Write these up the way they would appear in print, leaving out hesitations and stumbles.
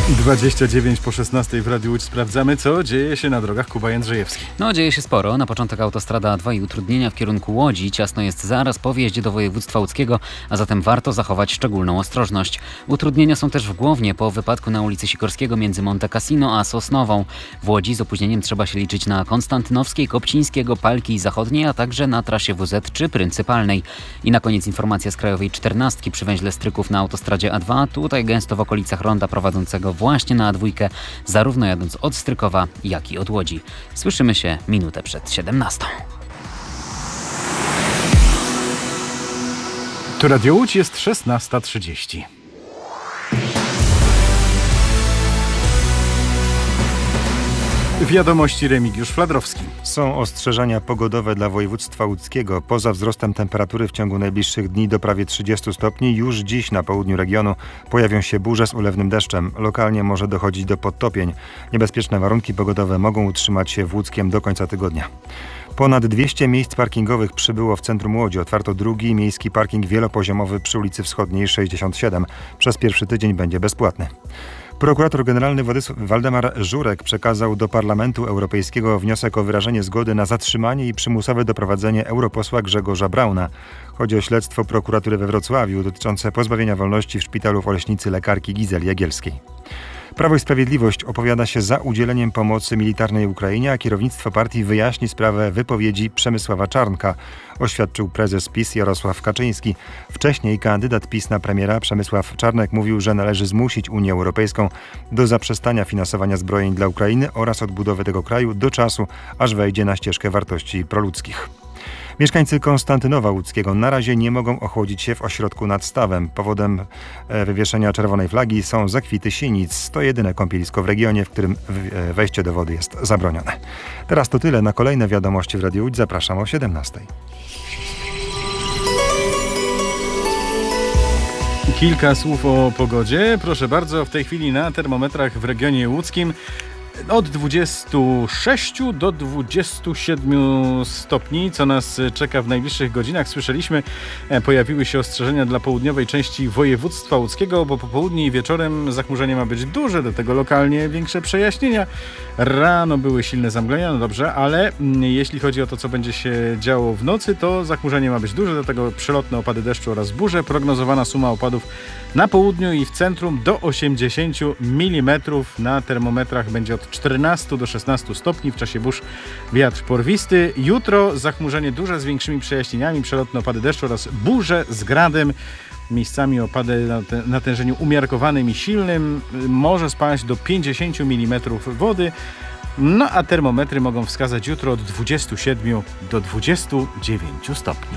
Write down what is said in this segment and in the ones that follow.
29 po 16 w Radiu Łódź. Sprawdzamy, co dzieje się na drogach. Kuba Jędrzejewski. Dzieje się sporo. Na początek autostrada A2 i utrudnienia w kierunku Łodzi. Ciasno jest zaraz po wjeździe do województwa łódzkiego, a zatem warto zachować szczególną ostrożność. Utrudnienia są też w Głownie po wypadku na ulicy Sikorskiego między Monte Cassino a Sosnową. W Łodzi z opóźnieniem trzeba się liczyć na Konstantynowskiej, Kopcińskiego, Palki Zachodniej, a także na trasie WZ czy Pryncypalnej. I na koniec informacja z Krajowej 14 przy węźle Stryków na autostradzie A2. Tutaj gęsto w okolicach ronda prowadzącego właśnie na A2, zarówno jadąc od Strykowa, jak i od Łodzi. Słyszymy się minutę przed 17. Tu Radio Łódź, jest 16:30. Wiadomości Remigiusz Fladrowski. Są ostrzeżenia pogodowe dla województwa łódzkiego. Poza wzrostem temperatury w ciągu najbliższych dni do prawie 30 stopni, już dziś na południu regionu pojawią się burze z ulewnym deszczem. Lokalnie może dochodzić do podtopień. Niebezpieczne warunki pogodowe mogą utrzymać się w Łódzkiem do końca tygodnia. Ponad 200 miejsc parkingowych przybyło w centrum Łodzi. Otwarto drugi miejski parking wielopoziomowy przy ulicy Wschodniej 67. Przez pierwszy tydzień będzie bezpłatny. Prokurator generalny Waldemar Żurek przekazał do Parlamentu Europejskiego wniosek o wyrażenie zgody na zatrzymanie i przymusowe doprowadzenie europosła Grzegorza Brauna. Chodzi o śledztwo prokuratury we Wrocławiu dotyczące pozbawienia wolności w szpitalu w Oleśnicy lekarki Gizeli Jagielskiej. Prawo i Sprawiedliwość opowiada się za udzieleniem pomocy militarnej Ukrainie, a kierownictwo partii wyjaśni sprawę wypowiedzi Przemysława Czarnka, oświadczył prezes PiS Jarosław Kaczyński. Wcześniej kandydat PiS na premiera Przemysław Czarnek mówił, że należy zmusić Unię Europejską do zaprzestania finansowania zbrojeń dla Ukrainy oraz odbudowy tego kraju do czasu, aż wejdzie na ścieżkę wartości proludzkich. Mieszkańcy Konstantynowa Łódzkiego na razie nie mogą ochłodzić się w ośrodku nad stawem. Powodem wywieszenia czerwonej flagi są zakwity sinic. To jedyne kąpielisko w regionie, w którym wejście do wody jest zabronione. Teraz to tyle. Na kolejne wiadomości w Radiu Łódź zapraszam o 17. Kilka słów o pogodzie. Proszę bardzo, w tej chwili na termometrach w regionie łódzkim od 26 do 27 stopni, co nas czeka w najbliższych godzinach. Słyszeliśmy, pojawiły się ostrzeżenia dla południowej części województwa łódzkiego, bo po południu i wieczorem zachmurzenie ma być duże, do tego lokalnie większe przejaśnienia. Rano były silne zamglenia, no dobrze, ale jeśli chodzi o to, co będzie się działo w nocy, to zachmurzenie ma być duże, do tego przelotne opady deszczu oraz burze. Prognozowana suma opadów na południu i w centrum do 80 mm. Na termometrach będzie od 14 do 16 stopni, w czasie burz wiatr porwisty. Jutro zachmurzenie duże z większymi przejaśnieniami, przelotne opady deszczu oraz burze z gradem. Miejscami opady na natężeniu umiarkowanym i silnym. Może spaść do 50 mm wody. No a termometry mogą wskazać jutro od 27 do 29 stopni.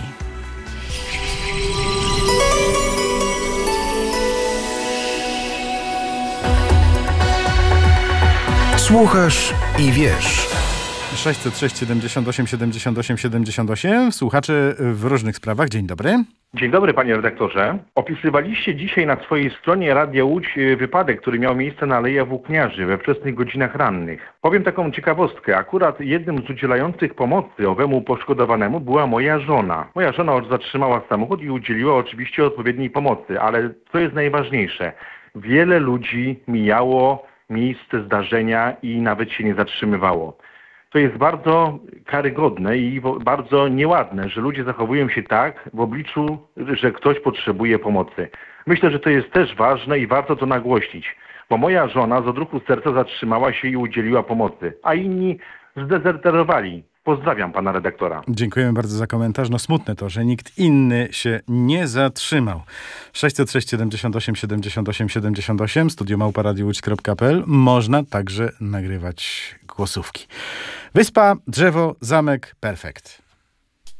Słuchasz i wiesz. 606 78 78 78. Słuchacze w różnych sprawach. Dzień dobry. Dzień dobry, panie redaktorze. Opisywaliście dzisiaj na swojej stronie Radia Łódź wypadek, który miał miejsce na Alei Włókniarzy we wczesnych godzinach rannych. Powiem taką ciekawostkę. Akurat jednym z udzielających pomocy owemu poszkodowanemu była moja żona. Moja żona zatrzymała samochód i udzieliła oczywiście odpowiedniej pomocy, ale co jest najważniejsze, wiele ludzi mijało miejsce zdarzenia i nawet się nie zatrzymywało. To jest bardzo karygodne i bardzo nieładne, że ludzie zachowują się tak w obliczu, że ktoś potrzebuje pomocy. Myślę, że to jest też ważne i warto to nagłośnić, bo moja żona z odruchu serca zatrzymała się i udzieliła pomocy, a inni zdezerterowali. Pozdrawiam pana redaktora. Dziękujemy bardzo za komentarz. No smutne to, że nikt inny się nie zatrzymał. 606 78 78 78 studio@radiowódź.pl. Można także nagrywać głosówki. Wyspa, drzewo, zamek, perfekt.